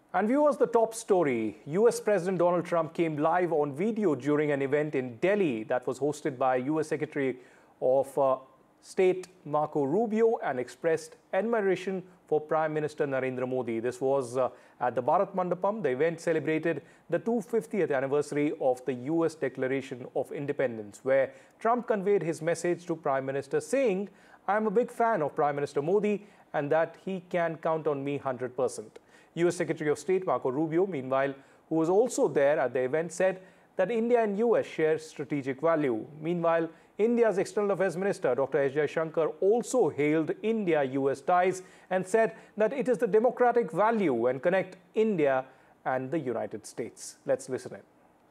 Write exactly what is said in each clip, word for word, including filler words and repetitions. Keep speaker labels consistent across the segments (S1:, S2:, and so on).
S1: And viewers, the top story. U S President Donald Trump came live on video during an event in Delhi that was hosted by U S Secretary of uh, State Marco Rubio and expressed admiration for Prime Minister Narendra Modi. This was uh, at the Bharat Mandapam. The event celebrated the two hundred fiftieth anniversary of the U S Declaration of Independence, where Trump conveyed his message to Prime Minister saying, "I am a big fan of Prime Minister Modi and that he can count on me one hundred percent. U S Secretary of State Marco Rubio, meanwhile, who was also there at the event, said that India and U S share strategic value. Meanwhile, India's External Affairs Minister, Doctor S. Jaishankar, also hailed India U S ties and said that it is the democratic value and connect India and the United States. Let's listen in.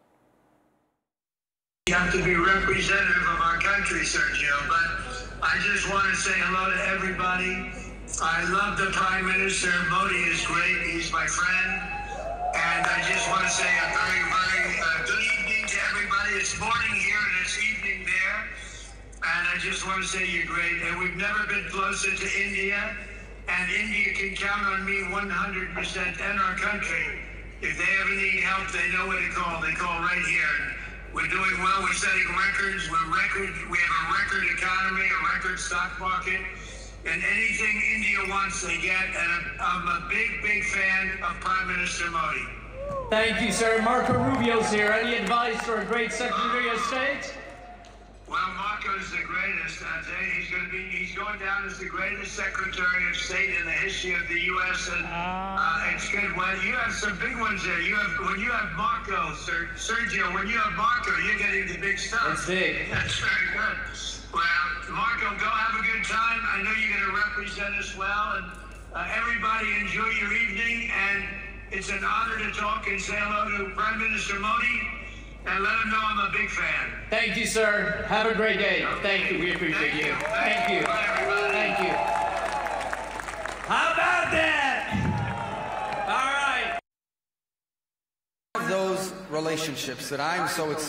S2: You have to be representative of our country, Sergio, but I just want to say hello to everybody. I love the Prime Minister. Modi is great. He's my friend. And I just want to say a very, very uh, good evening to everybody. It's morning here and it's evening there. And I just want to say you're great. And we've never been closer to India. And India can count on me one hundred percent and our country. If they ever need help, they know where to call. They call right here. We're doing well. We're setting records. We're record. We have a record economy, a record stock market. And anything India wants, they get. And I'm a big, big fan of Prime Minister Modi.
S3: Thank you, sir. Marco Rubio's here. Any advice for a great Secretary of State?
S2: Well, Marco's the greatest. I tell you, he's going to be—he's going down as the greatest Secretary of State in the history of the U S And uh, it's good. Well, you have some big ones there. You have when you have Marco, Sir, Sergio. When you have Marco, you're getting the big stuff.
S3: That's big.
S2: That's very good. Well, Marco, go have a good time. I know you're going to represent us well, and uh, everybody enjoy your evening. And it's an honor to talk and say hello to Prime Minister Modi. And let him know I'm a big fan.
S3: Thank you, sir. Have a great day. Thank you. We appreciate
S2: Thank
S3: you.
S2: you.
S3: Thank you.
S2: Bye,
S3: Thank you. How about that? All right.
S4: Those relationships that I'm so excited